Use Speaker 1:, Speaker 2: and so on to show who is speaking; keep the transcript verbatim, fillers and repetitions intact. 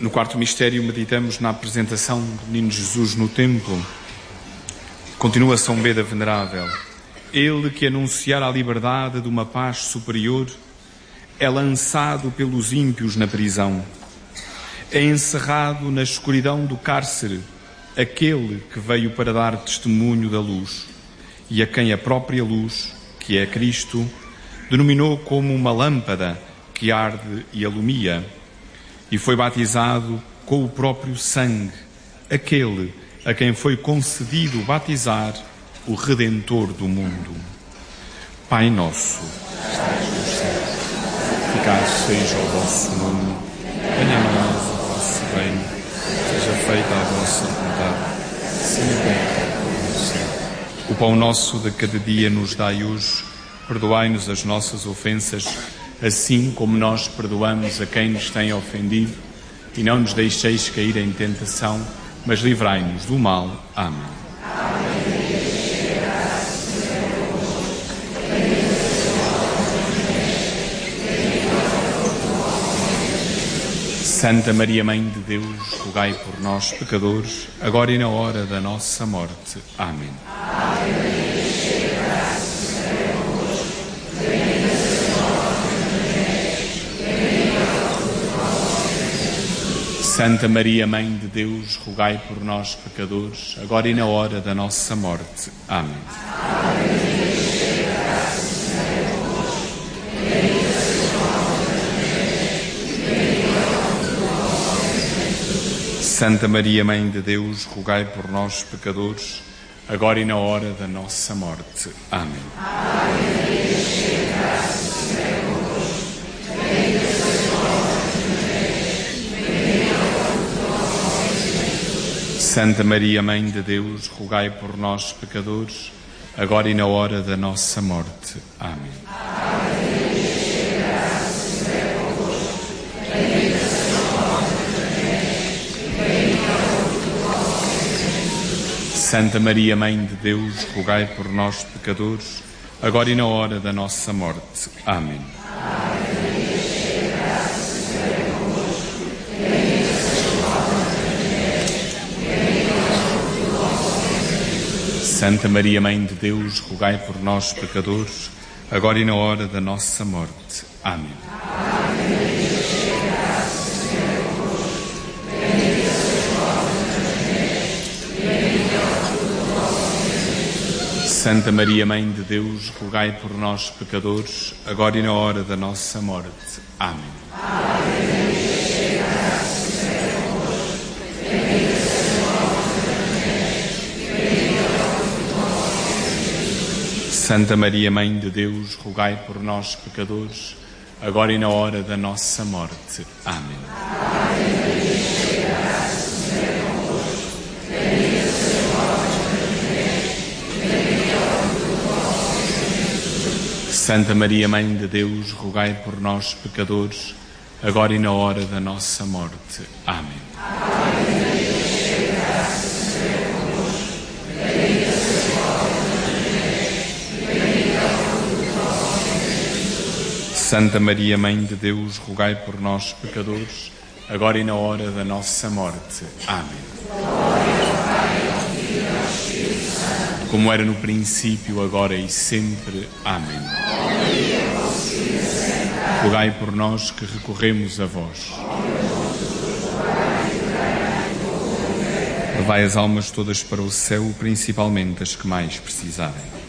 Speaker 1: No quarto mistério meditamos na apresentação do Menino Jesus no templo. Continua São Beda Venerável. Ele que anunciar a liberdade de uma paz superior é lançado pelos ímpios na prisão. É encerrado na escuridão do cárcere aquele que veio para dar testemunho da luz e a quem a própria luz, que é Cristo, denominou como uma lâmpada que arde e alumia, e foi batizado com o próprio sangue, aquele a quem foi concedido batizar o Redentor do mundo. Pai nosso, que estais nos céus, santificado seja o vosso nome, venha a nós o vosso reino, seja feita a vossa vontade, assim na terra como no céu. O pão nosso de cada dia nos dai hoje, perdoai-nos as nossas ofensas, assim como nós perdoamos a quem nos tem ofendido, e não nos deixeis cair em tentação, mas livrai-nos do mal. Amém. Santa Maria, Mãe de Deus, rogai por nós, pecadores, agora e na hora da nossa morte. Amém. Santa Maria, Mãe de Deus, rogai por nós, pecadores, agora e na hora da nossa morte. Amém. Santa Maria, Mãe de Deus, rogai por nós, pecadores, agora e na hora da nossa morte. Amém. Santa Maria, Mãe de Deus, rogai por nós, pecadores, agora e na hora da nossa morte. Amém. Santa Maria, Mãe de Deus, rogai por nós, pecadores, agora e na hora da nossa morte. Amém. Santa Maria, Mãe de Deus, rogai por nós, pecadores, agora e na hora da nossa morte. Amém. Santa Maria, Mãe de Deus, rogai por nós, pecadores, agora e na hora da nossa morte. Amém. Santa Maria, Mãe de Deus, rogai por nós, pecadores, agora e na hora da nossa morte. Amém. Santa Maria, Mãe de Deus, rogai por nós, pecadores, agora e na hora da nossa morte. Amém. Santa Maria, Mãe de Deus, rogai por nós, pecadores, agora e na hora da nossa morte. Amém. Como era no princípio, agora e sempre. Amém. Rogai por nós que recorremos a vós. Levai as almas todas para o céu, principalmente as que mais precisarem.